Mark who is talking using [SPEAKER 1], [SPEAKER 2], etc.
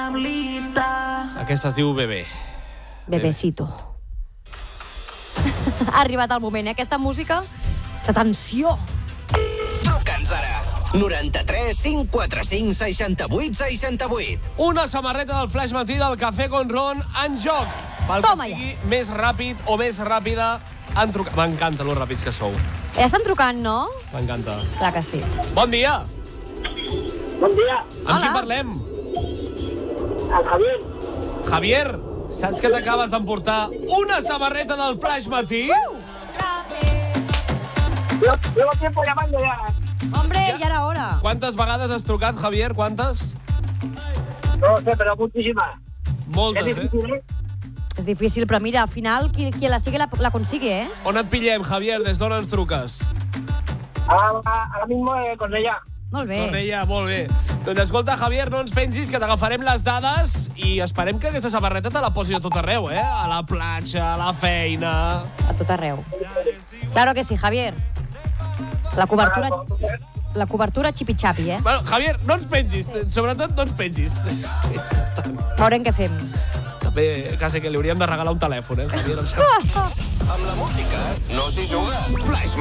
[SPEAKER 1] Aquesta es diu Bebé.
[SPEAKER 2] Bebecito. Ha arribat el moment, Aquesta música, aquesta tensió.
[SPEAKER 3] Truca'ns ara. 93 545 68 68.
[SPEAKER 1] Una samarreta del Flash Matí del Cafè con Ron en joc. Pel
[SPEAKER 2] Toma
[SPEAKER 1] que sigui més ràpid o més ràpida, han trucat. M'encanta lo ràpids que sou.
[SPEAKER 2] Ja estan trucant, no?
[SPEAKER 1] M'encanta.
[SPEAKER 2] Clar que sí.
[SPEAKER 1] Bon dia.
[SPEAKER 4] Bon dia,
[SPEAKER 1] Amb qui
[SPEAKER 2] Hola.
[SPEAKER 1] parlem?
[SPEAKER 4] el Javier.
[SPEAKER 1] Javier, saps que t'acabes d'emportar una samarreta del Flash Matí?
[SPEAKER 4] Llevo tiempo llamando ya.
[SPEAKER 2] Hombre, ja era hora.
[SPEAKER 1] Quantes vegades has trucat, Javier? Quantes?
[SPEAKER 4] No sé, pero muchísimas.
[SPEAKER 1] Moltes,
[SPEAKER 4] Es difícil, ¿eh?
[SPEAKER 2] És difícil, però mira, al final, qui la sigui, la consigue,
[SPEAKER 1] On et pillem, Javier? Des d'on ens truques?
[SPEAKER 4] Ahora mismo con ella.
[SPEAKER 2] Molt bé.
[SPEAKER 1] Con ella, molt bé. Doncs escolta, Javier, no ens pengis, que t'agafarem les dades i esperem que aquesta samarreta te la posi a tot arreu, A la platja, a la feina...
[SPEAKER 2] A tot arreu. Claro que sí, Javier. La cobertura xipi-xapi,
[SPEAKER 1] Bueno, Javier, no ens pengis. Sobretot no ens pengis.
[SPEAKER 2] Veurem què fem.
[SPEAKER 1] També quasi que li hauríem de regalar un telèfon, Javier? Em sembla.
[SPEAKER 3] Amb la música no s'hi juga. Flash